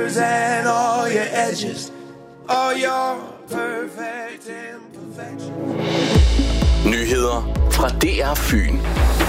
curves and all your edges, all your perfect imperfections. Nyheder fra DR Fyn.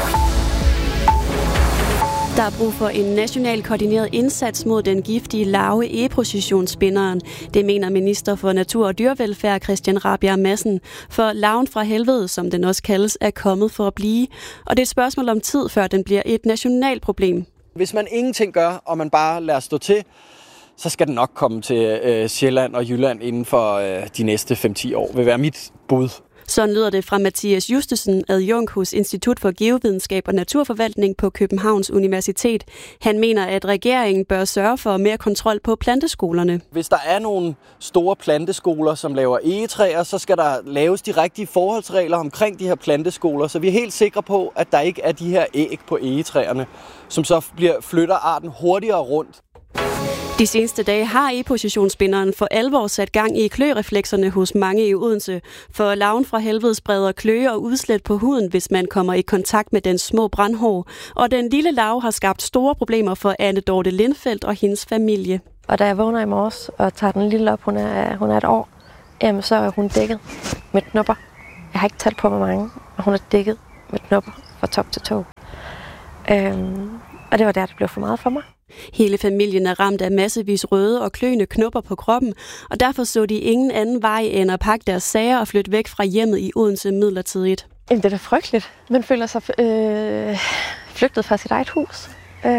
Der er brug for en national koordineret indsats mod den giftige larve eprositionsspinderen. Det mener minister for natur og dyrevelfærd Christian Rabjerg Madsen. For larven fra helvede, som den også kaldes, er kommet for at blive. Og det er et spørgsmål om tid, før den bliver et nationalt problem. Hvis man ingenting gør, og man bare lader stå til, så skal den nok komme til Sjælland og Jylland inden for de næste 5-10 år. Vil være mit bud. Sådan lyder det fra Mathias Justesen, adjunkt hos Institut for Geovidenskab og Naturforvaltning på Københavns Universitet. Han mener, at regeringen bør sørge for mere kontrol på planteskolerne. Hvis der er nogle store planteskoler, som laver egetræer, så skal der laves de rigtige forholdsregler omkring de her planteskoler, så vi er helt sikre på, at der ikke er de her æg på egetræerne, som så flytter arten hurtigere rundt. De seneste dage har epositionsspinderen for alvor sat gang i kløreflekserne hos mange i Odense, for larven fra helvede spreder kløe og udslæt på huden, hvis man kommer i kontakt med dens små brandhår. Og den lille larve har skabt store problemer for Anne Dorte Lindfeldt og hendes familie. Og da jeg vågner i morges og tager den lille op, hun er et år, jamen så er hun dækket med knopper. Jeg har ikke talt på, hvor mange, og hun er dækket med knopper fra top til tå. Og det var der, det blev for meget for mig. Hele familien er ramt af massevis røde og kløende knopper på kroppen, og derfor så de ingen anden vej end at pakke deres sager og flytte væk fra hjemmet i Odense midlertidigt. Jamen, det er da frygteligt. Man føler sig flygtet fra sit eget hus.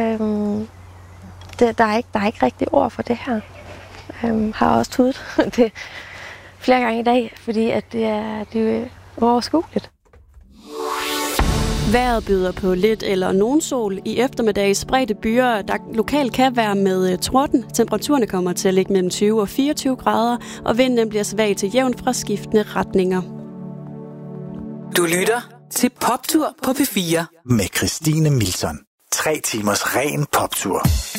Der er ikke rigtig ord for det her. Har også tudet det flere gange i dag, fordi at det er uoverskueligt. Vejret byder på lidt eller nogen sol. I eftermiddag spredte byer, der lokalt kan være med torden. Temperaturerne kommer til at ligge mellem 20 og 24 grader, og vinden bliver svag til jævn fra skiftende retninger. Du lytter til Poptur på P4 med Christine Milson. 3 timers ren poptur.